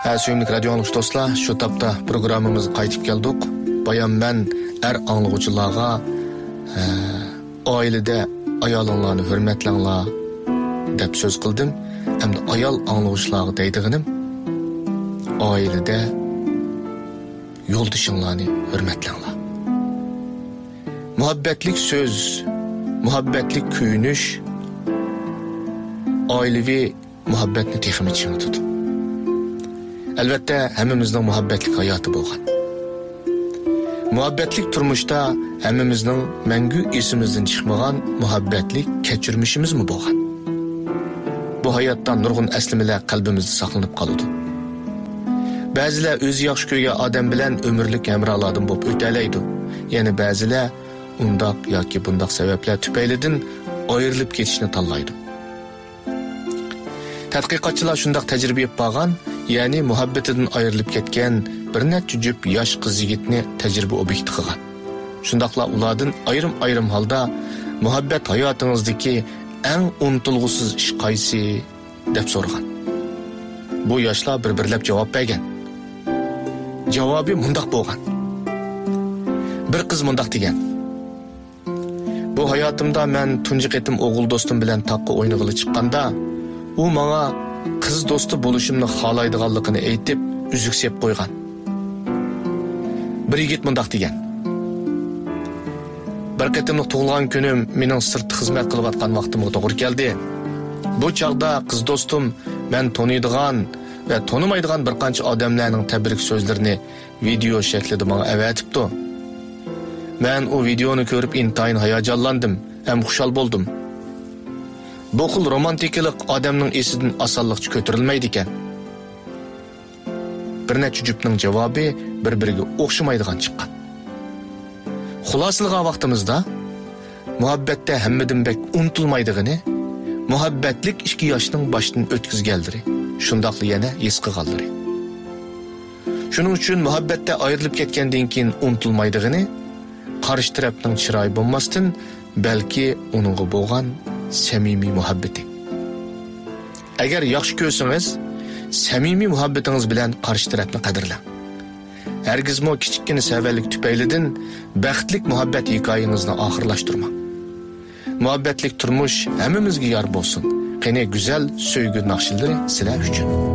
Suyumlik radio anlıqçı dostlar, şu tapda programımızı qaytib keldik. Bayan ben anlıqçılarga ailede ayalınlarını hürmetlanglar deb söz qildim. Hem de ayal anlıqçılarga deydiğinim ailede yo'ldishinglarni hürmetlanglar. Muhabbetlik söz, muhabbetlik kuyunish ailevi muhabbetni texmi chini tutib. Albatta, hammamizning muhabbetlik hayoti bo'lgan. Muhabbetlik turmuşda hammamizning mangu esimizdan chiqmagan muhabbetlik kechirmishimiz mi bo'lgan? Bu hayotdan nurg'un aslimalar qalbimizda saqlanib qoladi. Ba'zilar o'zi yaxshi ko'rgan odam bilan umrlik hamrohlardan bo'lib o'talaydi. Ya'ni ba'zilar undaq yoki bundaq sabablar tufaylidan ayrilib ketishni tanlaydi. Tadqiqotchilar shundaq tajriba yapgan, ya'ni muhabbatidan ayrilib ketgan bir necha jup yosh qiz-yigitni tajriba obyekti qilgan. Shundaqla ulardan ayrim holda muhabbat hayotingizdagi eng unutilg'usiz ish qaysi deb so'ragan. Bu yoshlar bir-birlab javob bergan. Javobi mundaq bo'lgan. Bir qiz mundaq degan: bu hayotimda men tunji qatim o'g'il do'stim bilan taqqa o'ynag'ili chiqqanda, u menga qiz do'sti bo'lishimni xohlaydiganligini aytib, uzuk sep qo'ygan. Bir yigit mundaq degan: bir qatimliq tug'ilgan kunim mening sirtda xizmat qilayotgan vaqtimga to'g'ri keldi. Bu chaqda qiz do'stim men taniydigan ve tanımaydigan bir qancha odamlarning tabrik so'zlarini video shaklida menga avatibdi. Men o videoni ko'rib intayin hayajonlandim, ham xushal bo'ldim. Bu xil romantikalik odamning esidan osonlikcha ko'tarilmaydi ekan. Bir necha jupning javobi bir-biriga o'xshamaydigan chiqqan. Xulosalgan vaqtimizda muhabbatda hammadan bek unutilmaydigini, muhabbatlik 2 yoshning boshdan o'tkazganlari, shundaqli yana his qilganlari. Shuning uchun muhabbatda ayrilib ketgandan keyin unutilmaydigini, qarshi tarafning chiroyi bo'lmasdan, balki uningga bo'lgan samimiy muhabbati. Agar yaxshi ko'rsangiz, samimiy muhabbatingiz bilan qarshi tarafni qadrlang. Hargizmo kichikkina savallik tufaylidan baxtlik muhabbat hikoyangizni oxirlashtirmang. Muhabbatlik turmush hammamizga yor bo'lsin. Qani go'zal so'ygu naqshilari sizlar uchun.